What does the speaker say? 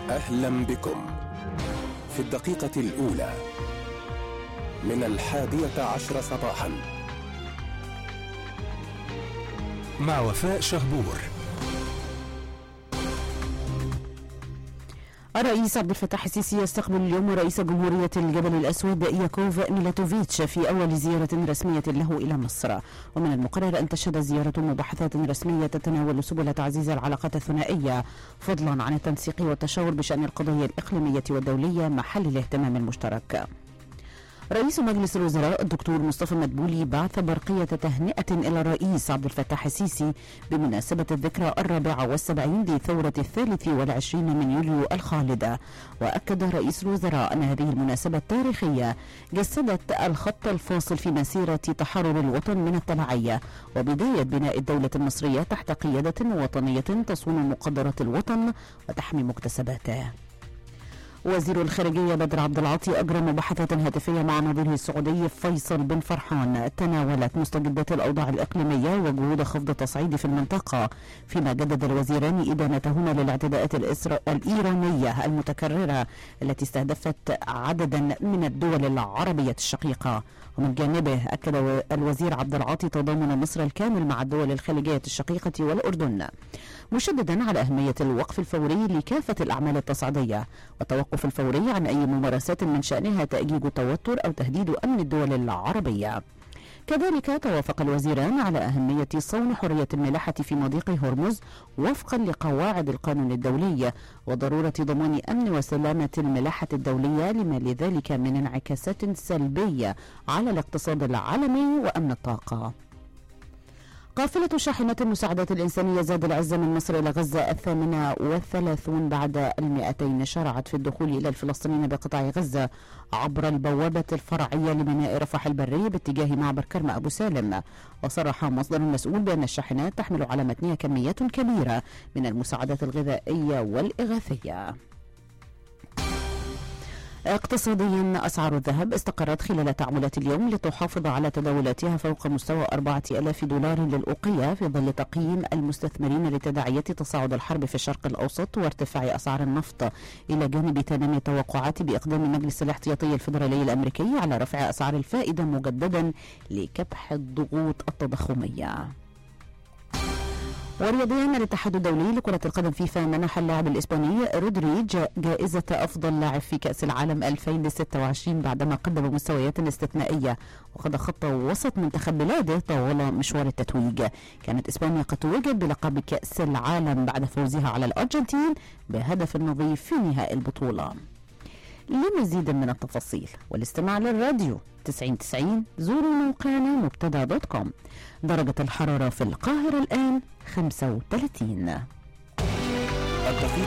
أهلا بكم في الدقيقة الأولى من 11 صباحا مع وفاء شهبور. الرئيس عبد الفتاح السيسي يستقبل اليوم رئيس جمهورية الجبل الأسود ياكوف ميلاتوفيتش في أول زيارة رسمية له إلى مصر. ومن المقرر أن تشهد الزيارة مباحثات رسمية تتناول سبل تعزيز العلاقات الثنائية فضلا عن التنسيق والتشاور بشأن القضايا الإقليمية والدولية محل الاهتمام المشترك. رئيس مجلس الوزراء الدكتور مصطفى مدبولي بعث برقية تهنئة إلى الرئيس عبد الفتاح السيسي بمناسبة الذكرى 74 لثورة 23 من يوليو الخالدة. وأكد رئيس الوزراء أن هذه المناسبة التاريخية جسدت الخط الفاصل في مسيرة تحرر الوطن من التبعية وبداية بناء الدولة المصرية تحت قيادة وطنية تصون مقدرات الوطن وتحمي مكتسباته. وزير الخارجية بدر عبد العاطي أجرى مباحثات هاتفية مع نظيره السعودي فيصل بن فرحان تناولت مستجدات الأوضاع الإقليمية وجهود خفض التصعيد في المنطقة، فيما جدد الوزيران إدانتهما للاعتداءات الإيرانية المتكررة التي استهدفت عددا من الدول العربية الشقيقة. ومن جانبه أكد الوزير عبد العاطي تضامن مصر الكامل مع الدول الخليجية الشقيقة والأردن، مشددا على أهمية الوقف الفوري لكافة الأعمال التصعيدية والتوقف الفوري عن أي ممارسات من شأنها تأجيج التوتر أو تهديد أمن الدول العربية. كذلك توافق الوزيران على أهمية صون حرية الملاحة في مضيق هرمز وفقا لقواعد القانون الدولي وضرورة ضمان أمن وسلامة الملاحة الدولية لما لذلك من انعكاسات سلبية على الاقتصاد العالمي وأمن الطاقة. قافلة شاحنات المساعدات الإنسانية زاد العزة من مصر إلى غزة 38 بعد 200 شرعت في الدخول إلى الفلسطينيين بقطاع غزة عبر البوابة الفرعية لميناء رفح البري باتجاه معبر كرم أبو سالم. وصرح مصدر مسؤول بأن الشاحنات تحمل على متنها كميات كبيرة من المساعدات الغذائية والإغاثية. اقتصاديا، أسعار الذهب استقرت خلال تعاملات اليوم لتحافظ على تداولاتها فوق مستوى 4000 دولار للأوقية في ظل تقييم المستثمرين لتداعيات تصاعد الحرب في الشرق الأوسط وارتفاع أسعار النفط، إلى جانب تنامي التوقعات بإقدام مجلس الاحتياطي الفيدرالي الأمريكي على رفع أسعار الفائدة مجددا لكبح الضغوط التضخمية. ورياضيا، الاتحاد الدولي لكرة القدم فيفا منح اللاعب الإسباني رودري جائزة أفضل لاعب في كأس العالم 2026 بعدما قدم مستويات استثنائية وقد خط وسط منتخب بلاده طوال مشوار التتويج. كانت إسبانيا قد توجت بلقب كأس العالم بعد فوزها على الأرجنتين بهدف نظيف في نهائي البطولة. لمزيد من التفاصيل والاستماع للراديو 90 زوروا موقعنا مبتدا.com. درجة الحرارة في القاهرة الآن 35. الدقيقة